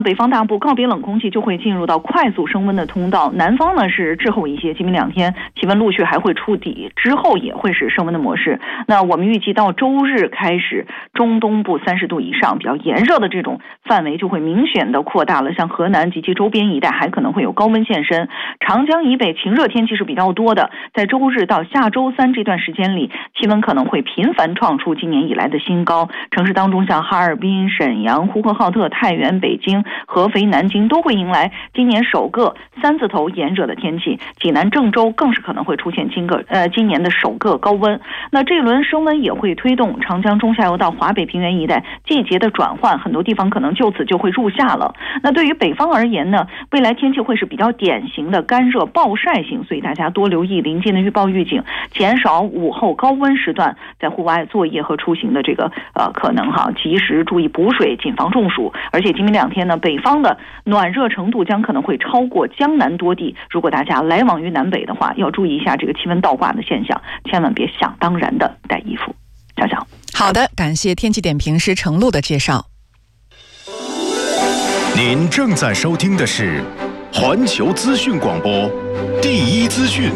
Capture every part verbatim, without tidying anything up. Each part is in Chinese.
北方大部告别冷空气，就会进入到快速升温的通道。南方呢是滞后一些，今明两天气温陆续还会触底，之后也会是升温的模式。那我们预计到周日开始，中东部三十度以上比较炎热的这种范围就会明显的扩大了，像河南及其周边一带还可能会有高温现身。长江以北晴热天气是比较多的，在周日到下周三这段时间里，气温可能会频繁创出今年以来的新高。城市当中像哈尔滨、沈阳、呼和浩特、太原、北京、合肥、南京都会迎来今年首个三字头炎热的天气，济南、郑州更是可能会出现今个呃今年的首个高温。那这一轮升温也会推动长江中下游到华北平原一带季节的转换，很多地方可能就此就会入夏了。那对于北方而言呢，未来天气会是比较典型的干热暴晒型，所以大家多留意临近的预报预警，减少午后高温时段在户外作业和出行的这个呃可能哈，及时注意补水，谨防中暑。而且今明两天呢，北方的暖热程度将可能会超过江南多地，如果大家来往于南北的话，要注意一下这个气温倒挂的现象，千万别想当然的带衣服。小小好的，感谢天气点评师程璐的介绍。 您正在收听的是环球资讯广播第一资讯。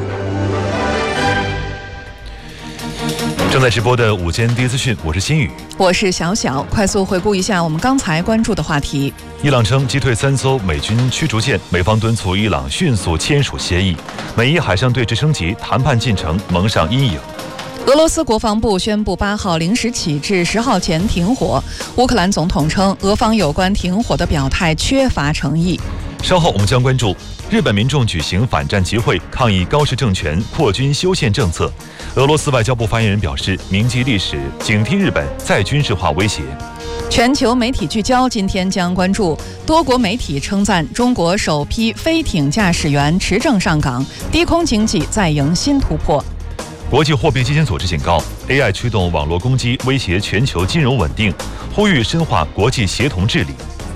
正在直播的午间第一资讯，我是新宇， 我是小小。快速回顾一下我们刚才关注的话题。 伊朗称击退三艘美军驱逐舰，美方敦促伊朗迅速签署协议。美伊海上对峙升级，谈判进程蒙上阴影。 俄罗斯国防部宣布八号零时起至十号前停火。乌克兰总统称，俄方有关停火的表态缺乏诚意。 稍后我们将关注日本民众举行反战集会，抗议高市政权扩军修宪政策。俄罗斯外交部发言人表示，铭记历史，警惕日本再军事化威胁。 全球媒体聚焦今天将关注多国媒体称赞中国首批飞艇驾驶员持证上岗，低空经济再迎新突破。 国际货币基金组织警告 A I 驱动网络攻击威胁全球金融稳定，呼吁深化国际协同治理。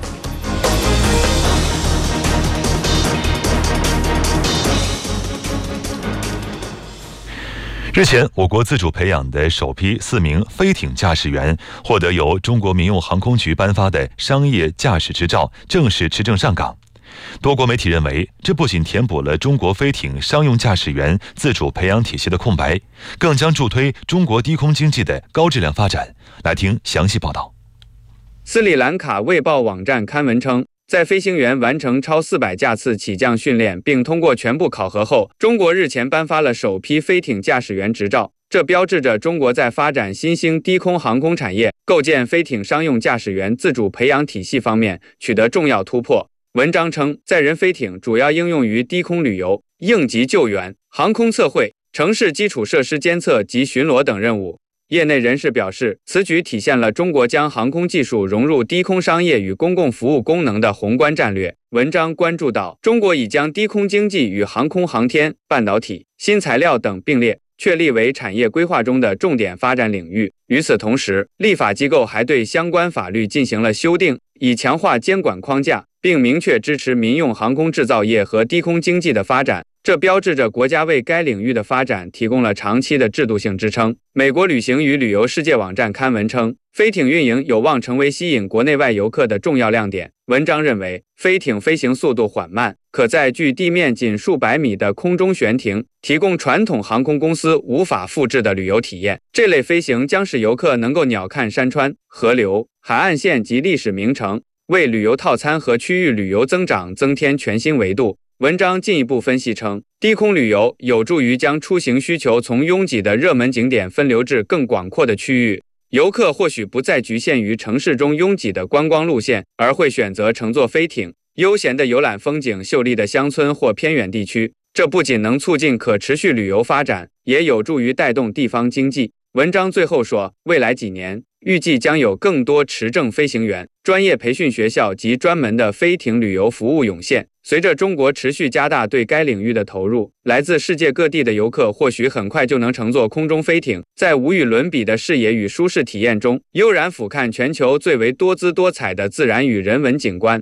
日前，我国自主培养的首批四名飞艇驾驶员获得由中国民用航空局颁发的商业驾驶执照，正式持证上岗。多国媒体认为，这不仅填补了中国飞艇商用驾驶员自主培养体系的空白，更将助推中国低空经济的高质量发展。来听详细报道。 斯里兰卡卫报网站刊文称，在飞行员完成超四百架次起降训练并通过全部考核后，中国日前颁发了首批飞艇驾驶员执照。这标志着中国在发展新兴低空航空产业、构建飞艇商用驾驶员自主培养体系方面取得重要突破。文章称，载人飞艇主要应用于低空旅游、应急救援、航空测绘、城市基础设施监测及巡逻等任务。业内人士表示，此举体现了中国将航空技术融入低空商业与公共服务功能的宏观战略。文章关注到，中国已将低空经济与航空航天、半导体、新材料等并列，确立为产业规划中的重点发展领域。与此同时，立法机构还对相关法律进行了修订，以强化监管框架，并明确支持民用航空制造业和低空经济的发展。这标志着国家为该领域的发展提供了长期的制度性支撑。美国旅行与旅游世界网站刊文称，飞艇运营有望成为吸引国内外游客的重要亮点。文章认为，飞艇飞行速度缓慢，可在距地面仅数百米的空中悬停，提供传统航空公司无法复制的旅游体验。这类飞行将使游客能够鸟瞰山川、河流、海岸线及历史名城，为旅游套餐和区域旅游增长增添全新维度。文章进一步分析称，低空旅游有助于将出行需求从拥挤的热门景点分流至更广阔的区域。游客或许不再局限于城市中拥挤的观光路线，而会选择乘坐飞艇，悠闲地游览风景秀丽的乡村或偏远地区。这不仅能促进可持续旅游发展，也有助于带动地方经济。文章最后说，未来几年预计将有更多持证飞行员、专业培训学校及专门的飞艇旅游服务涌现。随着中国持续加大对该领域的投入，来自世界各地的游客或许很快就能乘坐空中飞艇，在无与伦比的视野与舒适体验中，悠然俯瞰全球最为多姿多彩的自然与人文景观。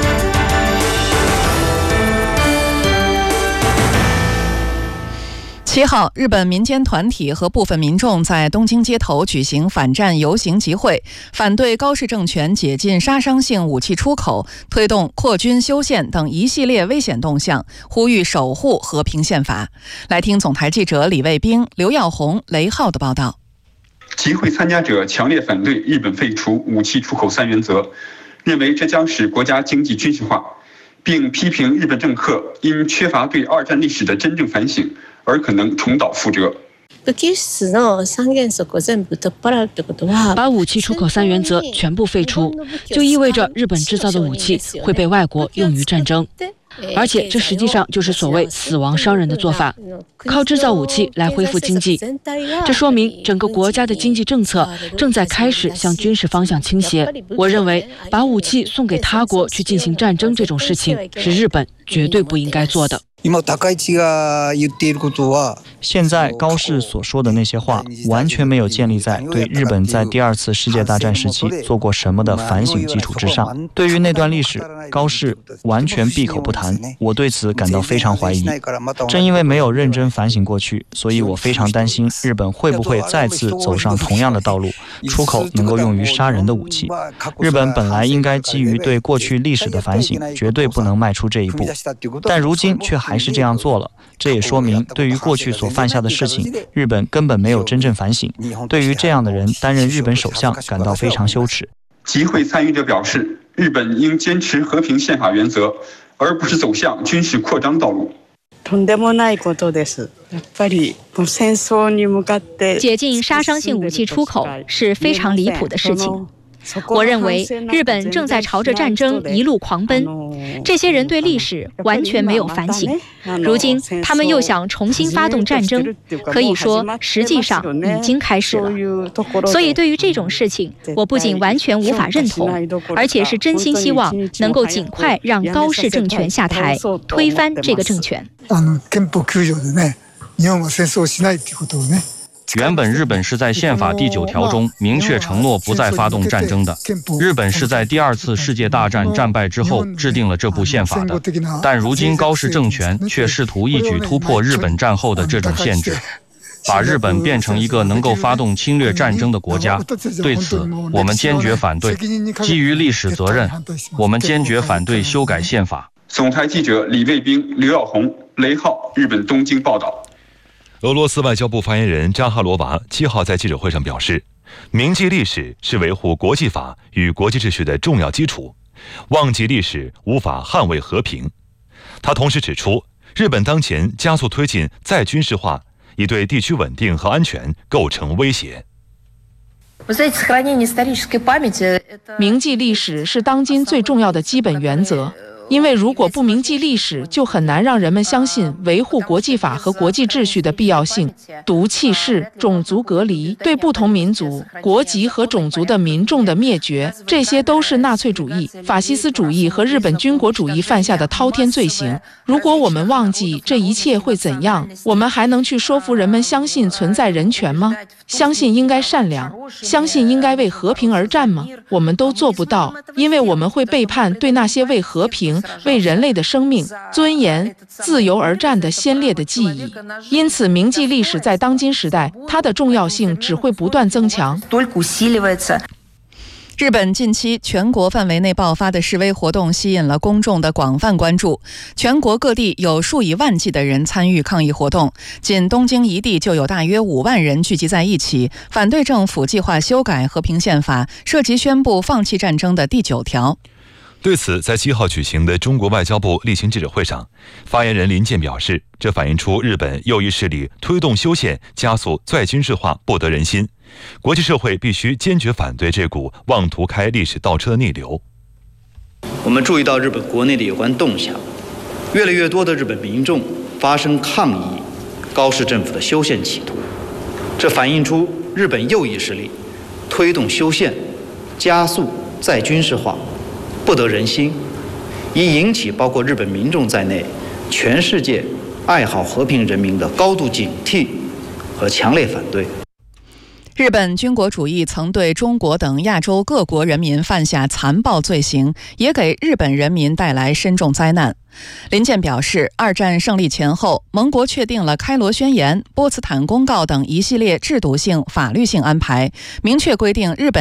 今七号，日本民间团体和部分民众在东京街头举行反战游行集会，反对高市政权解禁杀伤性武器出口、推动扩军修宪等一系列危险动向，呼吁守护和平宪法。来听总台记者李卫兵、刘耀红、雷浩的报道。 集会参加者强烈反对日本废除武器出口三原则，认为这将使国家经济军事化，并批评日本政客因缺乏对二战历史的真正反省而可能重蹈覆辙。 把武器出口三原则全部废除，就意味着日本制造的武器会被外国用于战争，而且这实际上就是所谓死亡商人的做法，靠制造武器来恢复经济。这说明整个国家的经济政策正在开始向军事方向倾斜。我认为把武器送给他国去进行战争这种事情是日本绝对不应该做的。 现在高市所说的那些话完全没有建立在对日本在第二次世界大战时期做过什么的反省基础之上。对于那段历史，高市完全闭口不谈，我对此感到非常怀疑。正因为没有认真反省过去，所以我非常担心日本会不会再次走上同样的道路，出口能够用于杀人的武器。日本本来应该基于对过去历史的反省，绝对不能迈出这一步，但如今却还是这样做了。这也说明对于过去所犯下的事情，日本根本没有真正反省。对于这样的人担任日本首相感到非常羞耻。 集会参与者表示，日本应坚持和平宪法原则，而不是走向军事扩张道路。 解禁杀伤性武器出口是非常离谱的事情。我认为日本正在朝着战争一路狂奔，这些人对历史完全没有反省，如今他们又想重新发动战争，可以说实际上已经开始了。所以对于这种事情，我不仅完全无法认同，而且是真心希望能够尽快让高市政权下台，推翻这个政权。 原本日本是在宪法第九条中明确承诺不再发动战争的，日本是在第二次世界大战战败之后制定了这部宪法的，但如今高市政权却试图一举突破日本战后的这种限制，把日本变成一个能够发动侵略战争的国家。对此我们坚决反对，基于历史责任，我们坚决反对修改宪法。 总台记者李卫兵、刘耀红、雷浩，日本东京报道。 俄罗斯外交部发言人扎哈罗娃七号在记者会上表示，铭记历史是维护国际法与国际秩序的重要基础，忘记历史无法捍卫和平。他同时指出，日本当前加速推进再军事化，已对地区稳定和安全构成威胁。 铭记历史是当今最重要的基本原则。因为如果不铭记历史，就很难让人们相信维护国际法和国际秩序的必要性。毒气室、种族隔离、对不同民族、国籍和种族的民众的灭绝，这些都是纳粹主义、法西斯主义和日本军国主义犯下的滔天罪行。如果我们忘记这一切会怎样，我们还能去说服人们相信存在人权吗？相信应该善良，相信应该为和平而战吗？我们都做不到，因为我们会背叛对那些为和平、为人类的生命、尊严、自由而战的先烈的记忆。因此，铭记历史在当今时代，它的重要性只会不断增强。 日本近期全国范围内爆发的示威活动吸引了公众的广泛关注，全国各地有数以万计的人参与抗议活动，仅东京一地就有大约五万人聚集在一起，反对政府计划修改和平宪法，涉及宣布放弃战争的第九条。 对此，在七号举行的中国外交部例行记者会上，发言人林健表示，这反映出日本右翼势力推动修宪、加速再军事化不得人心，国际社会必须坚决反对这股妄图开历史倒车的逆流。 我们注意到日本国内的有关动向，越来越多的日本民众发生抗议高市政府的修宪企图，这反映出日本右翼势力推动修宪、加速再军事化不得人心，已引起包括日本民众在内全世界爱好和平人民的高度警惕和强烈反对。 日本军国主义曾对中国等亚洲各国人民犯下残暴罪行，也给日本人民带来深重灾难。林健表示，二战胜利前后，盟国确定了开罗宣言、波茨坦公告等一系列制度性、法律性安排，明确规定日本